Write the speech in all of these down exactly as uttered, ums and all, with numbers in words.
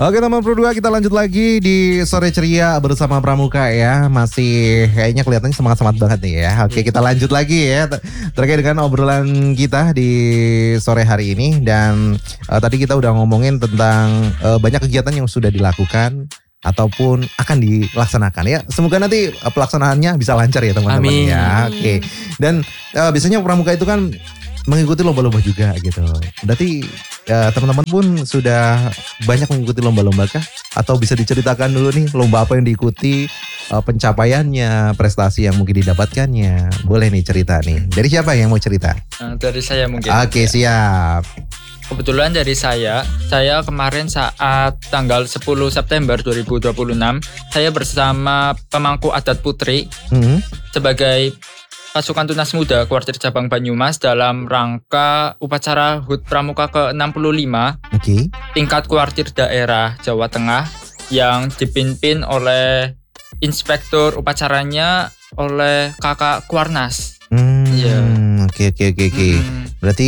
Oke teman Pro dua, kita lanjut lagi di Sore Ceria bersama Pramuka ya. Masih kayaknya kelihatannya semangat-semangat banget nih ya. Oke, kita lanjut lagi ya ter- terkait dengan obrolan kita di sore hari ini. Dan uh, tadi kita udah ngomongin tentang uh, banyak kegiatan yang sudah dilakukan ataupun akan dilaksanakan ya. Semoga nanti uh, pelaksanaannya bisa lancar ya teman-teman. Amin. Ya. Oke. Dan uh, biasanya Pramuka itu kan mengikuti lomba-lomba juga gitu. Berarti ya, teman-teman pun sudah banyak mengikuti lomba-lomba kah? Atau bisa diceritakan dulu nih lomba apa yang diikuti, uh, pencapaiannya, prestasi yang mungkin didapatkannya. Boleh nih cerita nih. Dari siapa yang mau cerita? Nah, dari saya mungkin. Oke, siap. Kebetulan dari saya, saya kemarin saat tanggal sepuluh September dua ribu dua puluh enam, saya bersama pemangku adat Putri Hmm. sebagai pasukan tunas muda Kuartir Cabang Banyumas dalam rangka upacara H U T Pramuka ke enam puluh lima Oke. tingkat Kuartir Daerah Jawa Tengah yang dipimpin oleh inspektur upacaranya oleh Kakak Kuarnas. Hmm. Iya. Oke, oke, oke, oke. Hmm. Berarti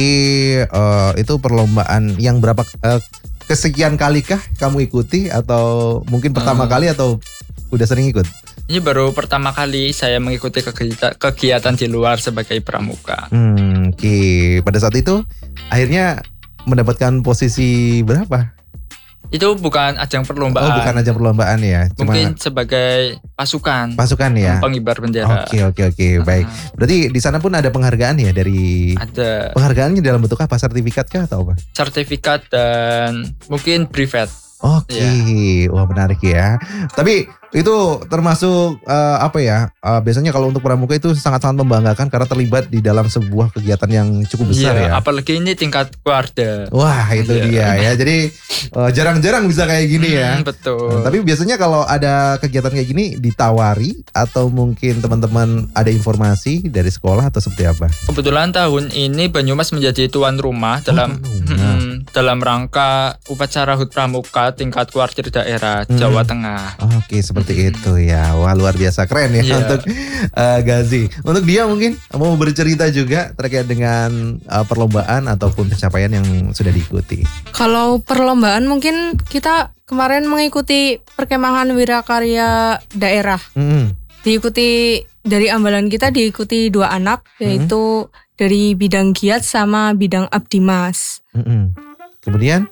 uh, itu perlombaan yang berapa uh, kesekian kalikah kamu ikuti atau mungkin pertama Hmm. kali atau udah sering ikut? Ini baru pertama kali saya mengikuti kegiatan, kegiatan di luar sebagai pramuka. Hmm, oke. Pada saat itu akhirnya mendapatkan posisi berapa? Itu bukan ajang perlombaan. Oh, bukan ajang perlombaan ya. Cuma Mungkin sebagai pasukan. pasukan ya. Pengibar bendera. Oke, oke, oke. Baik. Berarti di sana pun ada penghargaan ya dari Ada penghargaannya dalam bentuk apa? Sertifikat kah atau apa? sertifikat dan mungkin brevet. Oke, Iya. wah menarik ya. Tapi itu termasuk eh, apa ya? eh, biasanya kalau untuk pramuka itu sangat-sangat membanggakan karena terlibat di dalam sebuah kegiatan yang cukup besar Iya, ya. apalagi ini tingkat keluarga. Wah itu Iya. dia ya. Jadi eh, jarang-jarang bisa kayak gini ya. Hmm, betul. Nah, tapi biasanya kalau ada kegiatan kayak gini ditawari atau mungkin teman-teman ada informasi dari sekolah atau seperti apa? Kebetulan tahun ini Banyumas menjadi tuan rumah dalam tuan rumah. hmm, dalam rangka upacara H U T Pramuka tingkat Kuartir Daerah Hmm. Jawa Tengah. Oke seperti itu ya. Wah luar biasa keren ya Iya. untuk uh, Gazi. Untuk dia mungkin mau bercerita juga terkait dengan uh, perlombaan ataupun pencapaian yang sudah diikuti. Kalau perlombaan mungkin kita kemarin mengikuti perkemahan wirakarya daerah. Hmm. Diikuti dari ambalan kita diikuti dua anak yaitu dari bidang giat sama bidang abdimas. Hmm. Kemudian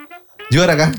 juara kah?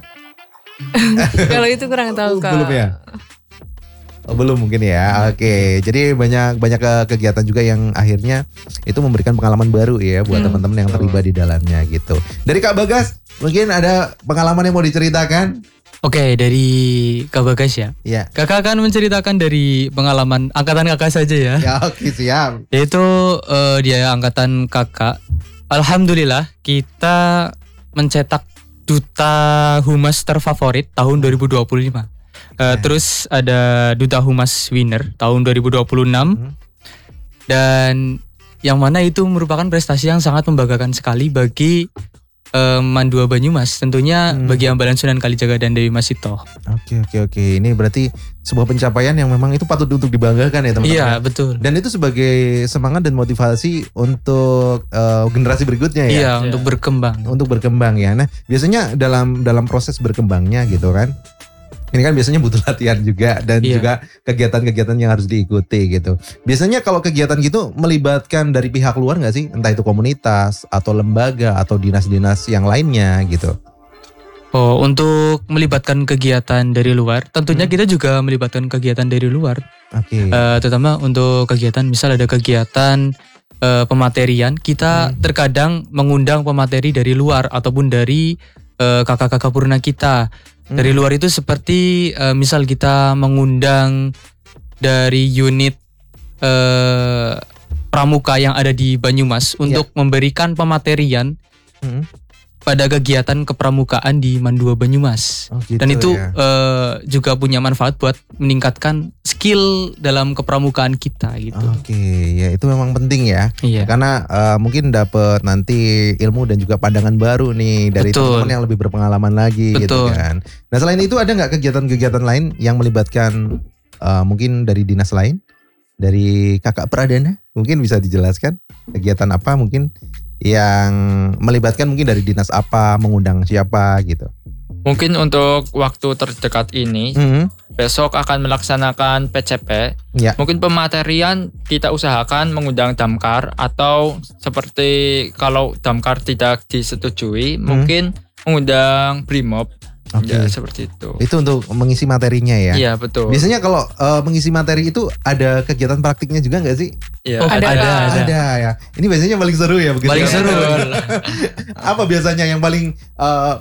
Kalau itu kurang tahu Kak. Belum ya? Oh, belum mungkin ya. Oke, jadi banyak banyak ke- kegiatan juga yang akhirnya itu memberikan pengalaman baru ya buat Hmm. teman-teman yang terlibat di dalamnya gitu. Dari Kak Bagas, mungkin ada pengalaman yang mau diceritakan? Oke, dari Kak Bagas ya. Ya. Kakak akan menceritakan dari pengalaman angkatan kakak saja ya. Ya, oke siap. Yaitu eh, dia angkatan kakak. Alhamdulillah kita mencetak duta humas terfavorit tahun dua ribu dua puluh lima. Eh, terus ada duta humas winner tahun dua ribu dua puluh enam. Hmm. Dan yang mana itu merupakan prestasi yang sangat membanggakan sekali bagi eh, Mandua Banyumas, tentunya Hmm. bagi Ambalan Sunan Kalijaga dan Dewi Masito. Oke, oke, oke. Ini berarti sebuah pencapaian yang memang itu patut untuk dibanggakan ya teman-teman. Iya, betul. Dan itu sebagai semangat dan motivasi untuk eh, generasi berikutnya ya. Iya, Iya. untuk berkembang. Untuk berkembang ya. Nah, biasanya dalam dalam proses berkembangnya gitu kan. Ini kan biasanya butuh latihan juga dan Iya. juga kegiatan-kegiatan yang harus diikuti gitu. Biasanya kalau kegiatan gitu melibatkan dari pihak luar nggak sih? Entah itu komunitas atau lembaga atau dinas-dinas yang lainnya gitu. Oh, untuk melibatkan kegiatan dari luar, tentunya Hmm. kita juga melibatkan kegiatan dari luar. Oke. Eh, terutama untuk kegiatan, misal ada kegiatan eh, pematerian, kita Hmm. terkadang mengundang pemateri dari luar ataupun dari eh, kakak-kakak purna kita. Hmm. Dari luar itu seperti eh, misal kita mengundang dari unit eh, pramuka yang ada di Banyumas untuk memberikan pematerian Hmm. pada kegiatan kepramukaan di Mandua Banyumas. Oh, gitu Dan itu ya. eh, juga punya manfaat buat meningkatkan skill dalam kepramukaan kita gitu. Oke, ya itu memang penting ya. Iya. Karena eh, mungkin dapat nanti ilmu dan juga pandangan baru nih dari Betul. teman-teman yang lebih berpengalaman lagi gitu Betul. kan. Nah selain itu ada nggak kegiatan-kegiatan lain yang melibatkan eh, mungkin dari dinas lain, dari kakak Pradana, mungkin bisa dijelaskan kegiatan apa mungkin yang melibatkan mungkin dari dinas apa, mengundang siapa gitu. Mungkin untuk waktu terdekat ini, Hmm, besok akan melaksanakan P C P. ya. Mungkin pematerian kita usahakan mengundang damkar atau seperti kalau damkar tidak disetujui, Hmm. mungkin mengundang Brimob. Oke. Ya, seperti itu. Itu untuk mengisi materinya ya. Iya, betul. Biasanya kalau eh, mengisi materi itu ada kegiatan praktiknya juga nggak sih? Iya, Oh, Ada. ada, ada. Ada ya. Ini biasanya paling seru ya begitu. Paling ya? seru. Apa biasanya yang paling eh,